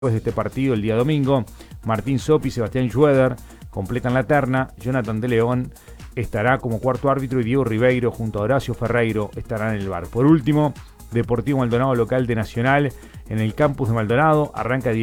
Después de este partido el día domingo, Martín Soppi y Sebastián Schroeder completan la terna. Jonathan de León estará como cuarto árbitro y Diego Ribeiro junto a Horacio Ferreiro estarán en el VAR. Por último, Deportivo Maldonado local de Nacional en el campus de Maldonado arranca